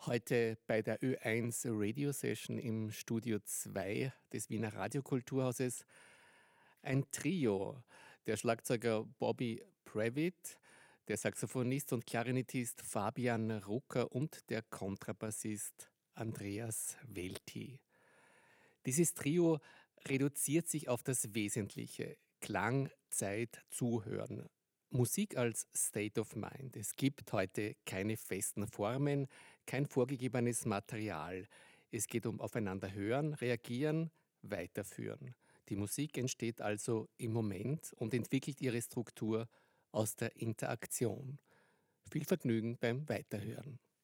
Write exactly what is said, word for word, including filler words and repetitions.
Heute bei der Ö eins Radio Session im Studio zwei des Wiener Radiokulturhauses ein Trio. Der Schlagzeuger Bobby Previtt, der Saxophonist und Klarinettist Fabian Rucker und der Kontrabassist Andreas Welti. Dieses Trio reduziert sich auf das Wesentliche: Klang, Zeit, Zuhören. Musik als State of Mind. Es gibt heute keine festen Formen, kein vorgegebenes Material. Es geht um aufeinander hören, reagieren, weiterführen. Die Musik entsteht also im Moment und entwickelt ihre Struktur aus der Interaktion. Viel Vergnügen beim Weiterhören.